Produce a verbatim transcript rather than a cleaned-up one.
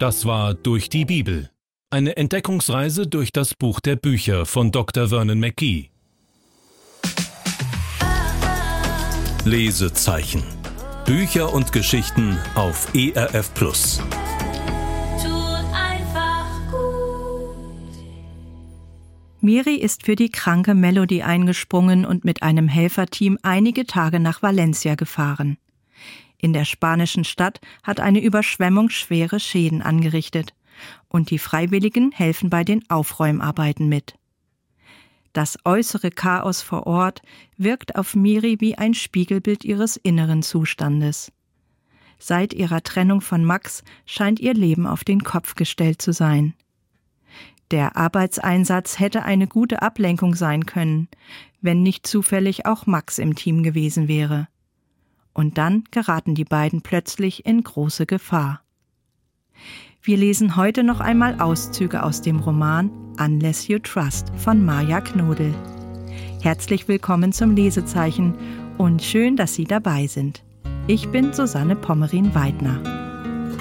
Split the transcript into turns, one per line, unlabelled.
Das war Durch die Bibel. Eine Entdeckungsreise durch das Buch der Bücher von Doktor Vernon McGee. Lesezeichen. Bücher und Geschichten auf E R F Plus.
Miri ist für die kranke Melody eingesprungen und mit einem Helferteam einige Tage nach Valencia gefahren. In der spanischen Stadt hat eine Überschwemmung schwere Schäden angerichtet und die Freiwilligen helfen bei den Aufräumarbeiten mit. Das äußere Chaos vor Ort wirkt auf Miri wie ein Spiegelbild ihres inneren Zustandes. Seit ihrer Trennung von Max scheint ihr Leben auf den Kopf gestellt zu sein. Der Arbeitseinsatz hätte eine gute Ablenkung sein können, wenn nicht zufällig auch Max im Team gewesen wäre. Und dann geraten die beiden plötzlich in große Gefahr. Wir lesen heute noch einmal Auszüge aus dem Roman Unless You Trust von Maja Knodel. Herzlich willkommen zum Lesezeichen und schön, dass Sie dabei sind. Ich bin Susanne Pommerin-Weidner.